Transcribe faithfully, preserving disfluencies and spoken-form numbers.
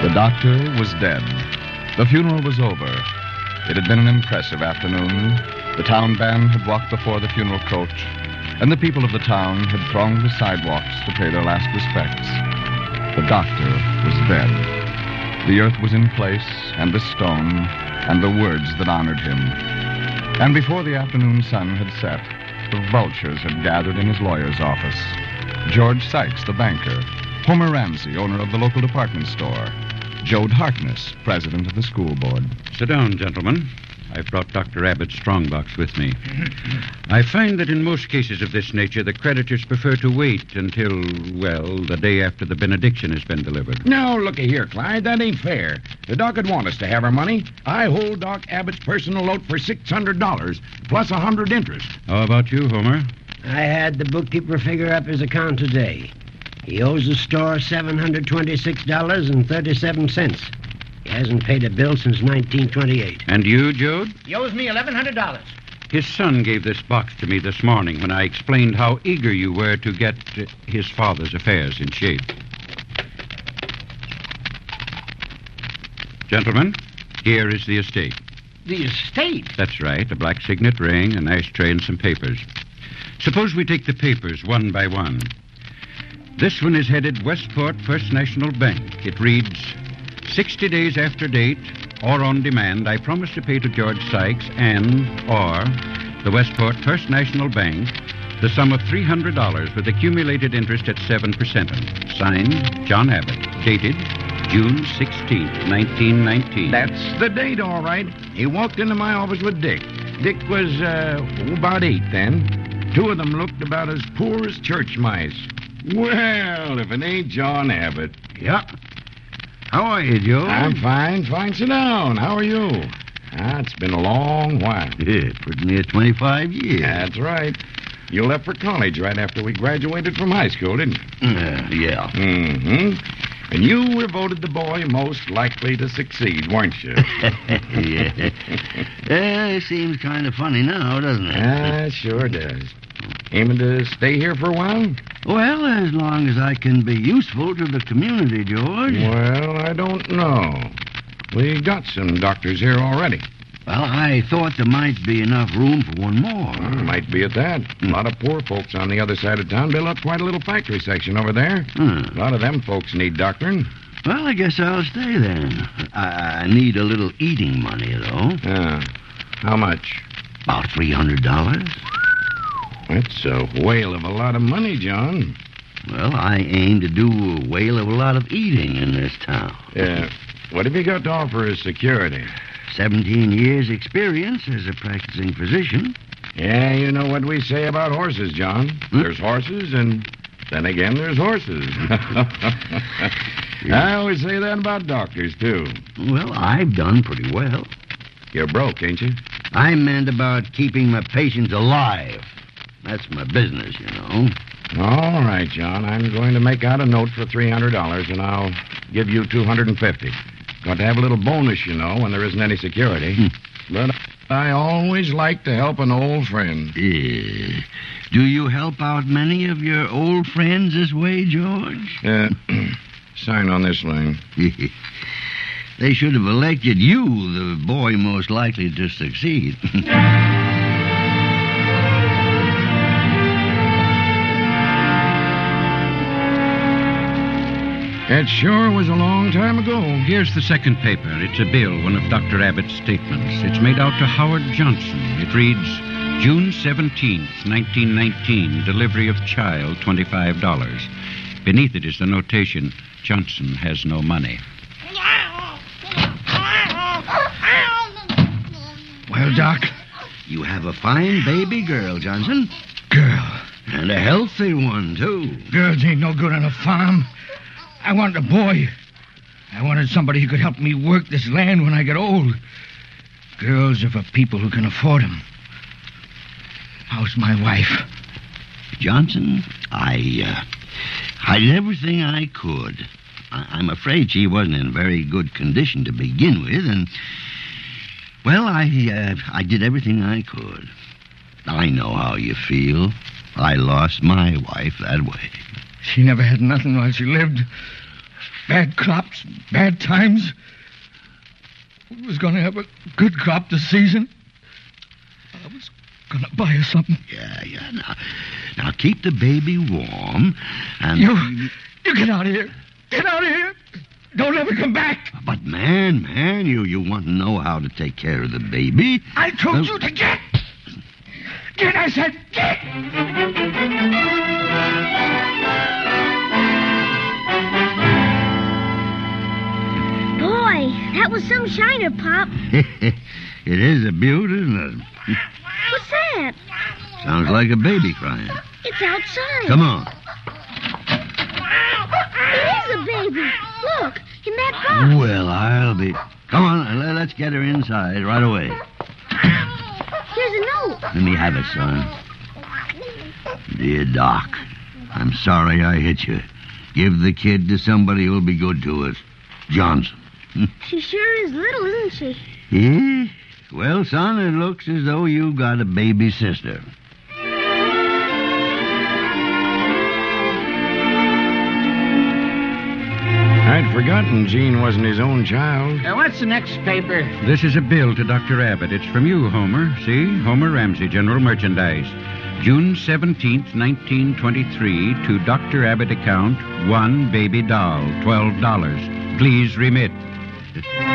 The doctor was dead. The funeral was over. It had been an impressive afternoon. The town band had walked before the funeral coach, and the people of the town had thronged the sidewalks to pay their last respects. The doctor was dead. The earth was in place, and the stone, and the words that honored him. And before the afternoon sun had set, the vultures had gathered in his lawyer's office. George Sykes, the banker. Homer Ramsey, owner of the local department store. Jode Harkness, president of the school board. Sit down, gentlemen. I've brought Doctor Abbott's strongbox with me. I find that in most cases of this nature, the creditors prefer to wait until, well, the day after the benediction has been delivered. Now, looky here, Clyde. That ain't fair. The doc would want us to have our money. I hold Doc Abbott's personal note for six hundred dollars, plus a hundred interest. How about you, Homer? I had the bookkeeper figure up his account today. He owes the store seven hundred twenty-six dollars and thirty-seven cents. He hasn't paid a bill since nineteen twenty-eight. And you, Jode? He owes me eleven hundred dollars. His son gave this box to me this morning when I explained how eager you were to get uh, his father's affairs in shape. Gentlemen, here is the estate. The estate? That's right. A black signet ring, an ashtray, and some papers. Suppose we take the papers one by one. This one is headed Westport First National Bank. It reads, sixty days after date, or on demand, I promise to pay to George Sykes and, or, the Westport First National Bank, the sum of three hundred dollars with accumulated interest at seven percent. Signed, John Abbott. Dated, June sixteenth, nineteen nineteen. That's the date, all right. He walked into my office with Dick. Dick was, uh, about eight then. Two of them looked about as poor as church mice. Well, if it ain't John Abbott. Yeah. How are you, Joe? I'm fine, fine. Sit down. How are you? Ah, it's been a long while. Yeah, pretty near twenty-five years. That's right. You left for college right after we graduated from high school, didn't you? Uh, yeah. Mm-hmm. And you were voted the boy most likely to succeed, weren't you? Yeah. Uh, it seems kind of funny now, doesn't it? Ah, sure does. Aiming to stay here for a while? Well, as long as I can be useful to the community, George. Well, I don't know. We got some doctors here already. Well, I thought there might be enough room for one more. Well, might be at that. A lot of poor folks on the other side of town built up quite a little factory section over there. Hmm. A lot of them folks need doctoring. Well, I guess I'll stay then. I, I need a little eating money, though. Yeah. How much? About three hundred dollars. That's a whale of a lot of money, John. Well, I aim to do a whale of a lot of eating in this town. Yeah. What have you got to offer as security? Seventeen years' experience as a practicing physician. Yeah, you know what we say about horses, John. Hmm? There's horses, and then again, there's horses. I always say that about doctors, too. Well, I've done pretty well. You're broke, ain't you? I meant about keeping my patients alive. That's my business, you know. All right, John. I'm going to make out a note for three hundred dollars, and I'll give you two hundred fifty dollars. Got to have a little bonus, you know, when there isn't any security. But I always like to help an old friend. Yeah. Do you help out many of your old friends this way, George? Uh, sign on this line. They should have elected you the boy most likely to succeed. That sure was a long time ago. Here's the second paper. It's a bill, one of Doctor Abbott's statements. It's made out to Howard Johnson. It reads, June seventeenth, nineteen nineteen, delivery of child, twenty-five dollars. Beneath it is the notation, Johnson has no money. Well, Doc, you have a fine baby girl, Johnson. Girl. And a healthy one, too. Girls ain't no good on a farm. I wanted a boy. I wanted somebody who could help me work this land when I get old. Girls are for people who can afford them. How's my wife? Johnson, I, uh, I did everything I could. I- I'm afraid she wasn't in very good condition to begin with, and, well, I, uh, I did everything I could. I know how you feel. I lost my wife that way. She never had nothing while she lived. bad crops, bad times. We was going to have a good crop this season. I was going to buy her something. Yeah, yeah. Now, now keep the baby warm and... You, you get out of here. Get out of here. Don't ever come back. But, man, man, you, you want to know how to take care of the baby. I told Uh, you to get. Get, I said, get. Boy, that was some shiner, Pop. It is a beaut, isn't it? What's that? Sounds like a baby crying. It's outside. Come on. It is a baby. Look, in that box. Well, I'll be... Come on, let- let's get her inside right away. Here's a note. Let me have it, son. Dear Doc, I'm sorry I hit you. Give the kid to somebody who'll be good to us. Johnson. She sure is little, isn't she? Yeah? Well, son, it looks as though you got a baby sister. I'd forgotten Jean wasn't his own child. Now, what's the next paper? This is a bill to Doctor Abbott. It's from you, Homer. See? Homer Ramsey, General Merchandise. June seventeenth, nineteen twenty-three, to Doctor Abbott account, one baby doll, twelve dollars. Please remit.